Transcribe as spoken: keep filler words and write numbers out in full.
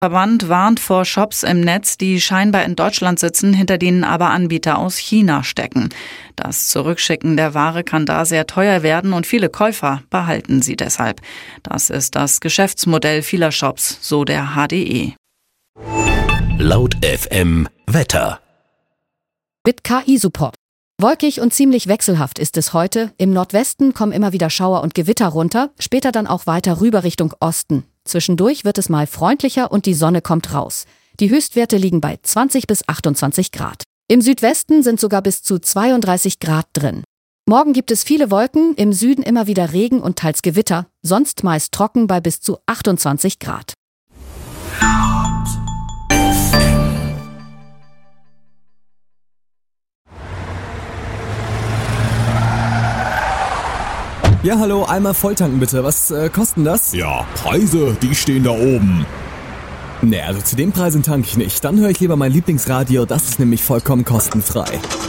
Verband warnt vor Shops im Netz, die scheinbar in Deutschland sitzen, hinter denen aber Anbieter aus China stecken. Das Zurückschicken der Ware kann da sehr teuer werden und viele Käufer behalten sie deshalb. Das ist das Geschäftsmodell vieler Shops, so der H D E. Laut F M Wetter. Mit K I-Support. Wolkig und ziemlich wechselhaft ist es heute. Im Nordwesten kommen immer wieder Schauer und Gewitter runter, später dann auch weiter rüber Richtung Osten. Zwischendurch wird es mal freundlicher und die Sonne kommt raus. Die Höchstwerte liegen bei zwanzig bis achtundzwanzig Grad. Im Südwesten sind sogar bis zu zweiunddreißig Grad drin. Morgen gibt es viele Wolken, im Süden immer wieder Regen und teils Gewitter, sonst meist trocken bei bis zu achtundzwanzig Grad. Ja, hallo, einmal volltanken bitte. Was äh, kosten das? Ja, Preise, die stehen da oben. Nee, also zu den Preisen tanke ich nicht. Dann höre ich lieber mein Lieblingsradio, das ist nämlich vollkommen kostenfrei.